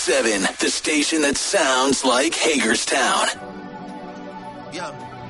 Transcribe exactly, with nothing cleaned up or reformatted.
seven, the station that sounds like Hagerstown. Yeah.